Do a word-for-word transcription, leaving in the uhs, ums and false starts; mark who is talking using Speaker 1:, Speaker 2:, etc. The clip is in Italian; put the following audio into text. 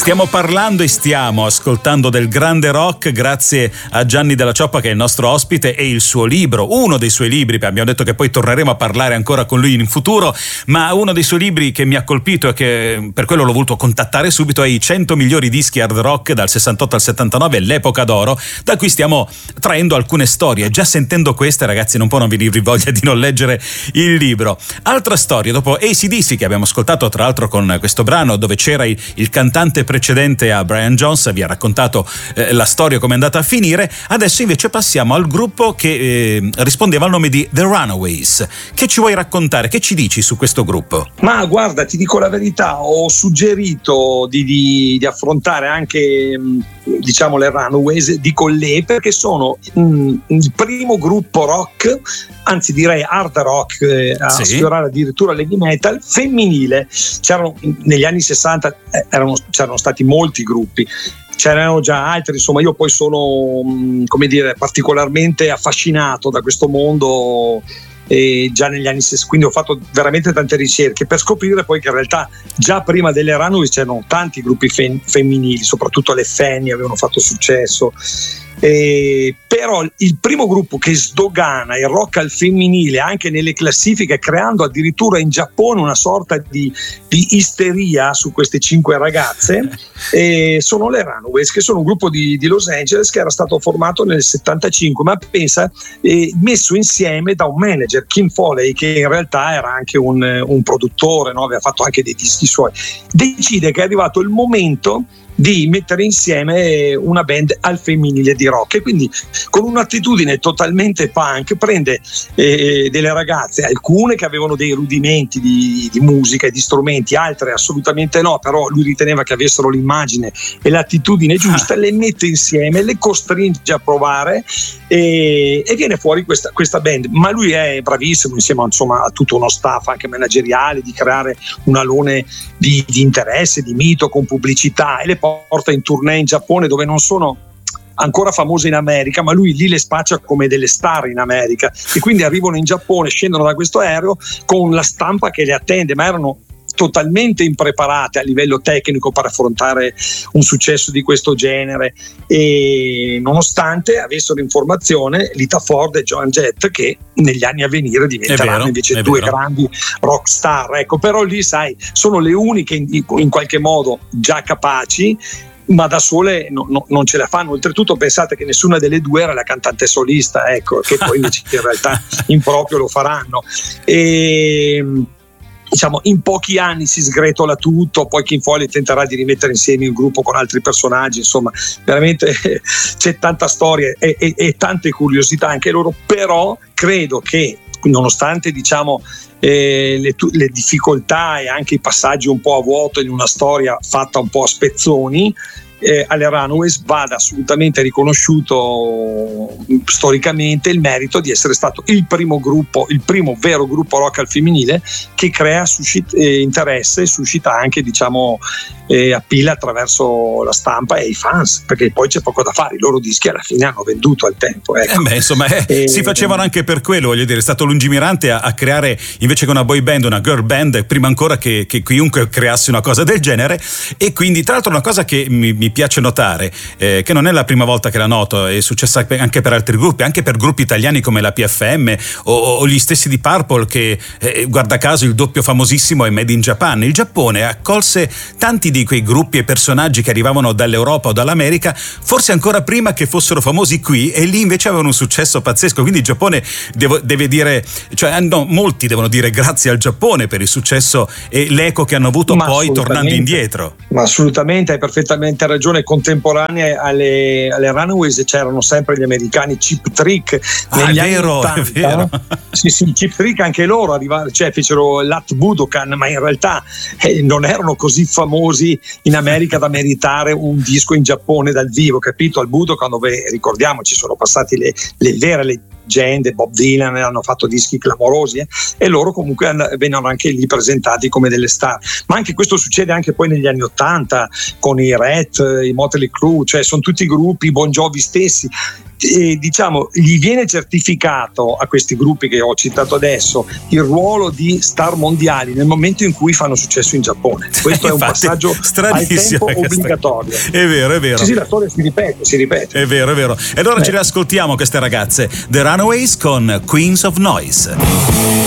Speaker 1: Stiamo parlando e stiamo ascoltando del grande rock grazie a Gianni Della Cioppa, che è il nostro ospite, e il suo libro, uno dei suoi libri, abbiamo detto che poi torneremo a parlare ancora con lui in futuro, ma uno dei suoi libri che mi ha colpito e che per quello l'ho voluto contattare subito è I cento migliori dischi hard rock dal sessantotto al settantanove, l'epoca d'oro, da cui stiamo traendo alcune storie. Già sentendo queste, ragazzi, non può non venirvi voglia di non leggere il libro. Altra storia, dopo A C D C, che abbiamo ascoltato tra l'altro con questo brano dove c'era il, il cantante precedente a Brian Jones, vi ha raccontato eh, la storia come è andata a finire. Adesso invece passiamo al gruppo che eh, rispondeva al nome di The Runaways. Che ci vuoi raccontare? Che ci dici su questo gruppo?
Speaker 2: Ma guarda, ti dico la verità, ho suggerito di, di, di affrontare anche diciamo le Runaways, dico le, perché sono mh, il primo gruppo rock, anzi direi hard rock, eh, a sì. sfiorare addirittura l'heavy metal femminile. C'erano negli anni sessanta eh, erano, c'erano stati molti gruppi, c'erano già altri, insomma io poi sono mh, come dire particolarmente affascinato da questo mondo e già negli anni sessanta, quindi ho fatto veramente tante ricerche per scoprire poi che in realtà già prima delle Runaways c'erano tanti gruppi fem- femminili, soprattutto le Fanny avevano fatto successo. Eh, però il primo gruppo che sdogana il rock al femminile anche nelle classifiche, creando addirittura in Giappone una sorta di, di isteria su queste cinque ragazze, eh, sono le Runaways, che sono un gruppo di, di Los Angeles che era stato formato nel settantacinque, ma pensa eh, messo insieme da un manager, Kim Foley, che in realtà era anche un, un produttore, no? Aveva fatto anche dei dischi suoi. Decide che è arrivato il momento di mettere insieme una band al femminile di rock, e quindi con un'attitudine totalmente punk prende eh, delle ragazze, alcune che avevano dei rudimenti di, di musica e di strumenti, altre assolutamente no, però lui riteneva che avessero l'immagine e l'attitudine giusta, le mette insieme, le costringe a provare e, e viene fuori questa, questa band. Ma lui è bravissimo insieme insomma a tutto uno staff anche manageriale di creare un alone di, di interesse, di mito, con pubblicità, e le porta in tournée in Giappone, dove non sono ancora famose in America, ma lui lì le spaccia come delle star in America, e quindi arrivano in Giappone, scendono da questo aereo con la stampa che le attende, ma erano totalmente impreparate a livello tecnico per affrontare un successo di questo genere, e nonostante avessero in formazione Lita Ford e Joan Jett, che negli anni a venire diventeranno vero, invece due vero. grandi rock star, ecco. Però lì sai, sono le uniche in, in qualche modo già capaci, ma da sole no, no, non ce la fanno. Oltretutto pensate che nessuna delle due era la cantante solista, ecco, che poi invece in realtà in proprio lo faranno. E diciamo in pochi anni si sgretola tutto, poi Kim Foley tenterà di rimettere insieme il gruppo con altri personaggi, insomma veramente c'è tanta storia e, e, e tante curiosità anche loro. Però credo che nonostante diciamo eh, le, le difficoltà e anche i passaggi un po' a vuoto in una storia fatta un po' a spezzoni, Eh, alle Runaways vada assolutamente riconosciuto storicamente il merito di essere stato il primo gruppo, il primo vero gruppo rock al femminile che crea suscita, eh, interesse e suscita anche diciamo eh, appeal attraverso la stampa e i fans, perché poi c'è poco da fare, i loro dischi alla fine hanno venduto al tempo, ecco.
Speaker 1: eh beh, insomma eh, e, si facevano anche per quello, voglio dire, è stato lungimirante a, a creare invece che una boy band una girl band, prima ancora che, che chiunque creasse una cosa del genere. E quindi tra l'altro una cosa che mi, mi piace notare, eh, che non è la prima volta che la noto, è successa anche per altri gruppi, anche per gruppi italiani come la P F M o, o gli stessi di Purple, che eh, guarda caso il doppio famosissimo è Made in Japan. Il Giappone accolse tanti di quei gruppi e personaggi che arrivavano dall'Europa o dall'America forse ancora prima che fossero famosi qui, e lì invece avevano un successo pazzesco. Quindi il Giappone devo, deve dire, cioè no, molti devono dire grazie al Giappone per il successo e l'eco che hanno avuto poi tornando indietro.
Speaker 2: Ma assolutamente, hai perfettamente ragione. Contemporanee alle, alle Runaways c'erano sempre gli americani Cheap Trick negli
Speaker 1: ah,
Speaker 2: anni
Speaker 1: è vero,
Speaker 2: ottanta.
Speaker 1: È vero.
Speaker 2: Sì, sì, Cheap Trick anche loro arrivarono, cioè fecero l'At Budokan, ma in realtà eh, non erano così famosi in America da meritare un disco in Giappone dal vivo, capito? Al Budokan, dove ricordiamoci sono passati le, le vere leggende, Bob Dylan, hanno fatto dischi clamorosi eh? e loro comunque vennero anche lì presentati come delle star. Ma anche questo succede anche poi negli anni ottanta con i Ret, i Motley Crue, cioè sono tutti gruppi, Bon Jovi stessi. E diciamo gli viene certificato a questi gruppi che ho citato adesso il ruolo di star mondiali nel momento in cui fanno successo in Giappone. Questo è un passaggio al tempo obbligatorio.
Speaker 1: È vero, è vero.
Speaker 2: Sì, sì, la storia si ripete, si ripete.
Speaker 1: È vero, è vero. E allora eh. ce le ascoltiamo queste ragazze, The Runaways con Queens of Noise.